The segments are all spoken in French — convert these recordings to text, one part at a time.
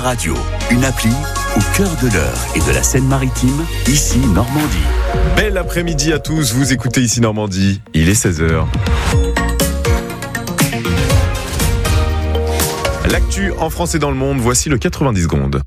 Radio, une appli au cœur de l'Eure et de la Seine-Maritime, ici Normandie. Bel après-midi à tous, vous écoutez ici Normandie, il est 16h. L'actu en France et dans le monde, voici le 90 secondes.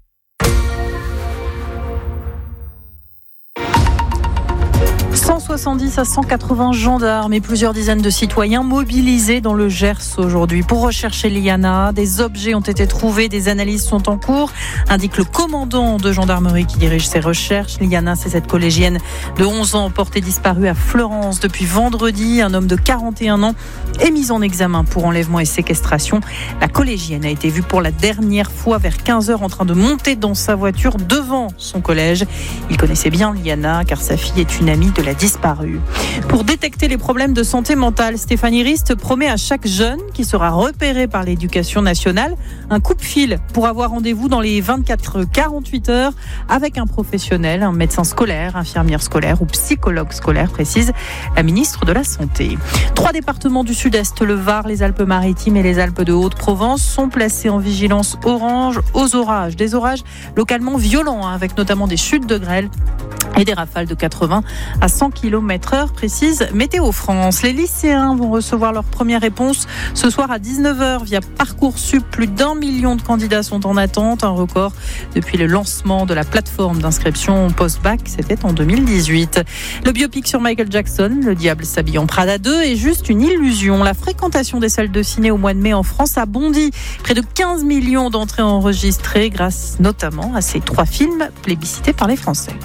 À 180 gendarmes et plusieurs dizaines de citoyens mobilisés dans le Gers aujourd'hui pour rechercher Liana. Des objets ont été trouvés, des analyses sont en cours, indique le commandant de gendarmerie qui dirige ces recherches. Liana, c'est cette collégienne de 11 ans portée disparue à Fleurance depuis vendredi. Un homme de 41 ans est mis en examen pour enlèvement et séquestration. La collégienne a été vue pour la dernière fois vers 15h en train de monter dans sa voiture devant son collège. Il connaissait bien Liana car sa fille est une amie de la disparue. Pour détecter les problèmes de santé mentale, Stéphanie Rist promet à chaque jeune qui sera repéré par l'éducation nationale un coup-de-fil pour avoir rendez-vous dans les 24-48 heures avec un professionnel, un médecin scolaire, infirmière scolaire ou psychologue scolaire, précise la ministre de la Santé. 3 départements du Sud-Est, le Var, les Alpes-Maritimes et les Alpes de Haute-Provence, sont placés en vigilance orange aux orages. Des orages localement violents, avec notamment des chutes de grêle et des rafales de 80 à 100 km/h, précise Météo France. Les lycéens vont recevoir leur première réponse ce soir à 19h via Parcoursup. Plus d'1 million de candidats sont en attente, un record depuis le lancement de la plateforme d'inscription post-bac, c'était en 2018. Le biopic sur Michael Jackson, Le diable s'habille en Prada 2, est juste une illusion. La fréquentation des salles de ciné au mois de mai en France a bondi. Près de 15 millions d'entrées enregistrées grâce notamment à ces 3 films plébiscités par les Français.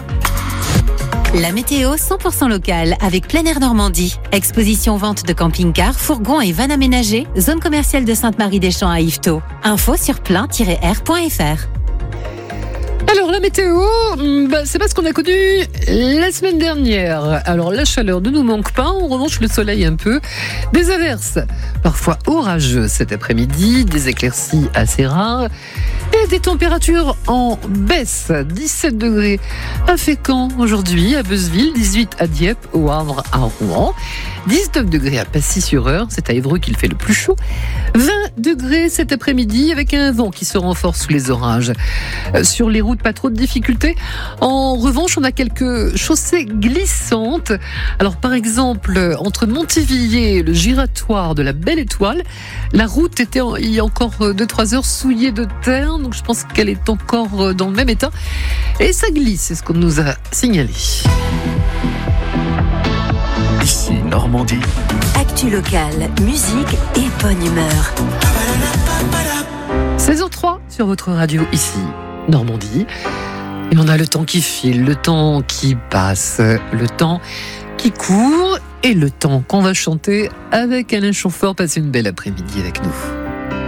La météo 100% locale avec Plein Air Normandie. Exposition vente de camping-cars, fourgons et vannes aménagées. Zone commerciale de Sainte-Marie-des-Champs à Yvetot. Info sur plein-air.fr. Alors la météo, c'est pas ce qu'on a connu la semaine dernière. Alors la chaleur ne nous manque pas, en revanche le soleil un peu. Des averses, parfois orageuses cet après-midi, des éclaircies assez rares et des températures en baisse. 17 degrés à Fécamp aujourd'hui, à Beuzeville, 18 à Dieppe, au Havre, à Rouen, 19 degrés à Passy-sur-Eure, c'est à Évreux qu'il fait le plus chaud, 20 degrés cet après-midi avec un vent qui se renforce sous les orages. Sur les routes, pas trop de difficultés. En revanche, on a quelques chaussées glissantes. Alors, par exemple, entre Montivilliers et le giratoire de la Belle Étoile, la route était il y a encore 2-3 heures souillée de terre, donc je pense qu'elle est encore dans le même état. Et ça glisse, c'est ce qu'on nous a signalé. Ici Normandie. Actu locale, musique et bonne humeur. 16h03 sur votre radio ici, Normandie. Et on a le temps qui file, le temps qui passe, le temps qui court et le temps qu'on va chanter avec Alain Chamfort. Passez une belle après-midi avec nous.